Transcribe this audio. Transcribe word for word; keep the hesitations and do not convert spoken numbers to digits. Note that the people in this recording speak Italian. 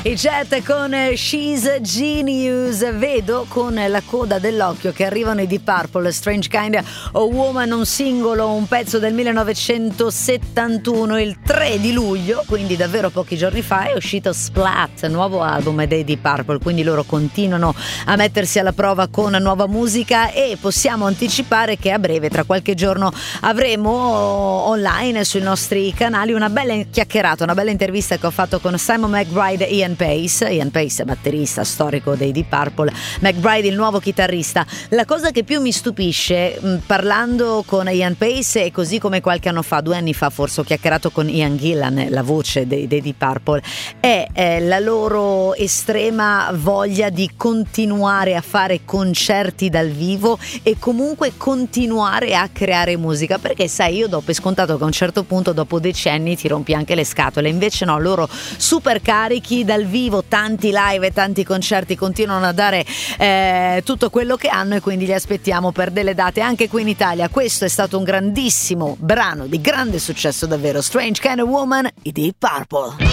I Jet con She's a Genius. Vedo con la coda dell'occhio che arrivano i Deep Purple, Strange Kind of Woman, un singolo, un pezzo del millenovecentosettantuno, il tre di luglio, quindi davvero pochi giorni fa è uscito Splat, nuovo album dei Deep Purple, quindi loro continuano a mettersi alla prova con nuova musica e possiamo anticipare che a breve, tra qualche giorno, avremo online sui nostri canali una bella chiacchierata, una bella intervista che ho fatto con Simon McBride e Ian Pace. Ian Pace è batterista storico dei Deep Purple, McBride il nuovo chitarrista. La cosa che più mi stupisce mh, parlando con Ian Pace, e così come qualche anno fa, due anni fa forse, ho chiacchierato con Ian Gillan, la voce dei, dei Deep Purple, è eh, la loro estrema voglia di continuare a fare concerti dal vivo e comunque continuare a creare musica, perché sai, io do per scontato che a un certo punto, dopo decenni, ti rompi anche le scatole, invece no, loro super carichi dal vivo, tanti live e tanti concerti, continuano a dare eh, tutto quello che hanno, e quindi li aspettiamo per delle date anche qui in Italia. Questo è stato un grandissimo brano di grande successo davvero, Strange Kind of Woman, i Deep Purple.